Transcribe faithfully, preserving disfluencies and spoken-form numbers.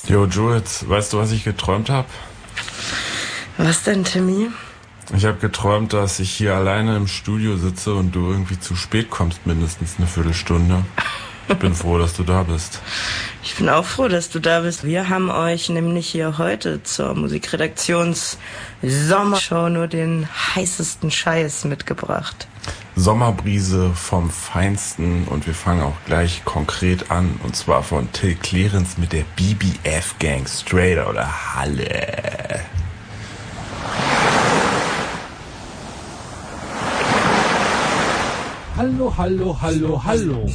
Jo, Jules, weißt du, was ich geträumt habe? Was denn, Timmy? Ich habe geträumt, dass ich hier alleine im Studio sitze und du irgendwie zu spät kommst, mindestens eine Viertelstunde. Ich bin froh, dass du da bist. Ich bin auch froh, dass du da bist. Wir haben euch nämlich hier heute zur Musikredaktions-Sommershow nur den heißesten Scheiß mitgebracht. Sommerbrise vom Feinsten und wir fangen auch gleich konkret an. Und zwar von Till Clearance mit der B B F Gang, Straight oder Halle. Hallo, hallo, hallo, hallo.